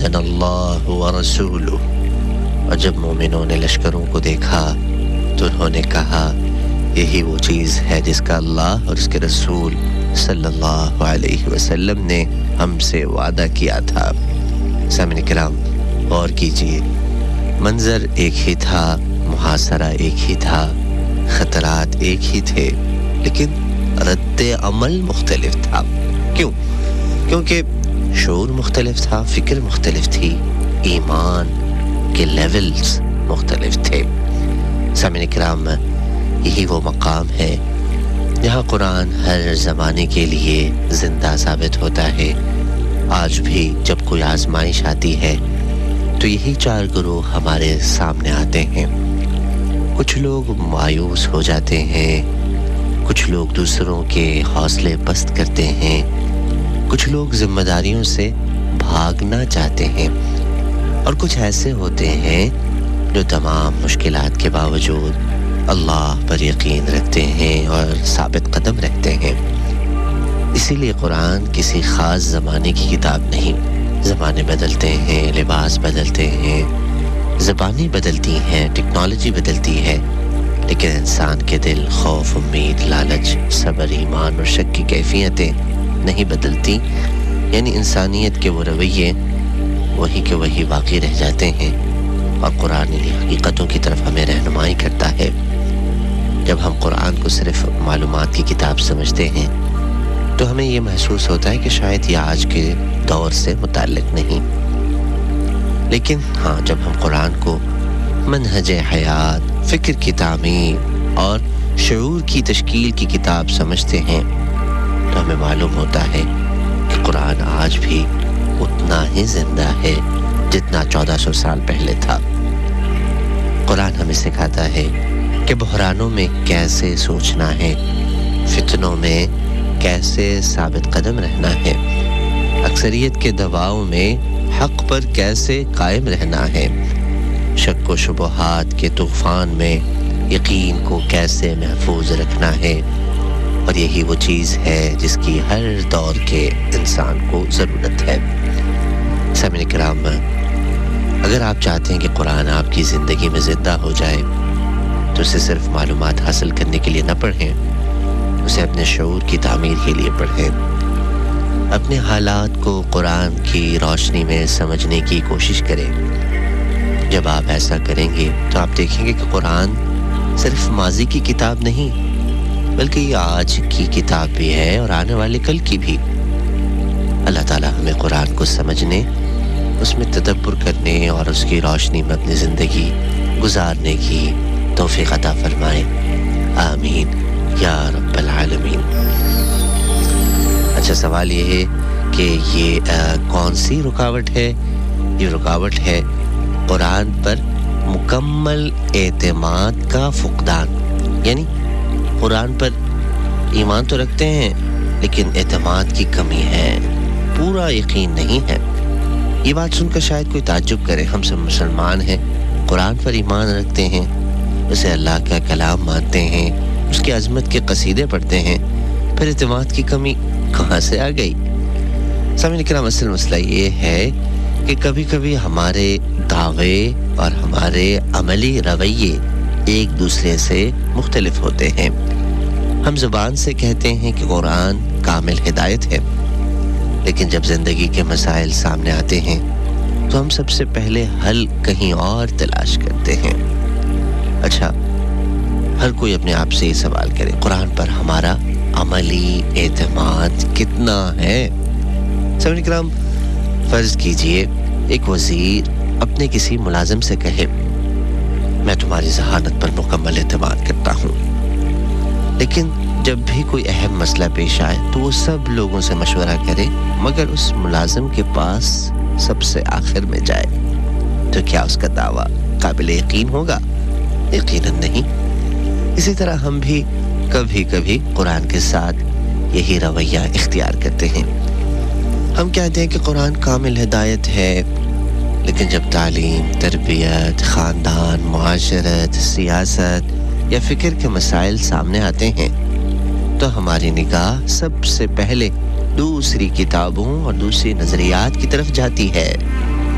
आमन अल्लाह व रसूलुहु। और जब मोमिनों ने लश्करों को देखा तो उन्होंने कहा यही वो चीज़ है जिसका अल्लाह और उसके रसूल सल्लल्लाहु अलैहि वसल्लम ने हमसे वादा किया था। सामने किराम गौर कीजिए, मंजर एक ही था, मुहासरा एक ही था, खतरात एक ही थे, लेकिन रद्द अमल मुख्तलिफ था। क्यों? क्योंकि शऊर मुख्तलिफ था, फ़िक्र मुख्तलिफ थी, ईमान के लेवल्स मुख्तलिफ थे। सामने किराम यही वो मकाम है जहाँ कुरान हर ज़माने के लिए ज़िंदा साबित होता है। आज भी जब कोई आजमाइश आती है तो यही चार गुरूह हमारे सामने आते हैं। कुछ लोग मायूस हो जाते हैं, कुछ लोग दूसरों के हौसले पस्त करते हैं, कुछ लोग जिम्मेदारियों से भागना चाहते हैं, और कुछ ऐसे होते हैं जो तमाम मुश्किलात के बावजूद अल्लाह पर यकीन रखते हैं और साबित कदम रहते हैं। इसीलिए कुरान किसी ख़ास ज़माने की किताब नहीं। ज़माने बदलते हैं, लिबास बदलते हैं, ज़बानें बदलती हैं, टेक्नोलॉजी बदलती है, लेकिन इंसान के दिल, खौफ, उम्मीद, लालच, सब्र, ईमान और शक की कैफियतें नहीं बदलती। यानी इंसानियत के वो रवैये वही के वही बाकी रह जाते हैं, और कुरान इन्हीं हकीकतों की तरफ हमें रहनुमाई करता है। जब हम कुरान को सिर्फ मालूमात की किताब समझते हैं तो हमें ये महसूस होता है कि शायद ये आज के दौर से मुताल्लिक नहीं, लेकिन हाँ, जब हम कुरान को मनहज हयात, फ़िक्र की तामीर और शऊर की तश्कील की किताब समझते हैं तो हमें मालूम होता है कि कुरान आज भी उतना ही ज़िंदा है जितना 1400 साल पहले था। कुरान हमें सिखाता है कि बहरानों में कैसे सोचना है, फितनों में कैसे साबित कदम रहना है, अक्सरियत के दबाव में हक़ पर कैसे कायम रहना है, शक व शुबहात के तूफ़ान में यकीन को कैसे महफूज रखना है। और यही वो चीज़ है जिसकी हर दौर के इंसान को ज़रूरत है। सामने किराम, अगर आप चाहते हैं कि कुरान आपकी ज़िंदगी में ज़िंदा हो जाए तो उसे सिर्फ मालूमात हासिल करने के लिए न पढ़ें, उसे अपने शऊर की तामीर के लिए पढ़ें। अपने हालात को कुरान की रोशनी में समझने की कोशिश करें। जब आप ऐसा करेंगे तो आप देखेंगे कि कुरान सिर्फ माजी की किताब नहीं, बल्कि ये आज की किताब भी है और आने वाले कल की भी। अल्लाह ताला हमें कुरान को समझने, उसमें तदब्बुर करने और उसकी रोशनी में अपनी ज़िंदगी गुजारने की तौफीक अता फरमाए। आमीन या रब्बल आलमीन। अच्छा, सवाल ये है कि ये कौन सी रुकावट है? ये रुकावट है कुरान पर मुकम्मल एतमाद का फुकदान। यानी कुरान पर ईमान तो रखते हैं लेकिन एतमाद की कमी है, पूरा यकीन नहीं है। ये बात सुनकर शायद कोई ताज्जुब करे, हम सब मुसलमान हैं, कुरान पर ईमान रखते हैं, उसे अल्लाह का कलाम मानते हैं, उसकी अज़मत के कसीदे पढ़ते हैं, फिर एतमाद की कमी कहाँ से आ गई? सामने किराम, असल मसला ये है कि कभी कभी हमारे दावे और हमारे अमली रवैये एक दूसरे से मुख्तलिफ होते हैं। हम ज़ुबान से कहते हैं कि कुरान कामिल हिदायत है, लेकिन जब ज़िंदगी के मसाइल सामने आते हैं तो हम सबसे पहले हल कहीं और तलाश करते हैं। अच्छा, हर कोई अपने आप से ये सवाल करे, कुरान पर हमारा अमली एतमाद कितना है? सामने किराम, फ़र्ज़ कीजिए एक वज़ीर अपने किसी मुलाजिम से कहे, मैं तुम्हारी ज़हानत पर मुकम्मल एतमाद करता हूँ, लेकिन जब भी कोई अहम मसला पेश आए तो वो सब लोगों से मशवरा करे मगर उस मुलाजिम के पास सबसे आखिर में जाए, तो क्या उसका दावा काबिल यकीन होगा? यकीनन नहीं। इसी तरह हम भी कभी कभी कुरान के साथ यही रवैया इख्तियार करते हैं। हम कहते हैं कि कुरान कामिल हिदायत है, लेकिन जब तालीम, तरबियत, ख़ानदान, मुआशरत, सियासत या फ़िक्र के मसाइल सामने आते हैं तो हमारी निगाह सबसे पहले दूसरी किताबों और दूसरी नज़रियात की तरफ जाती है।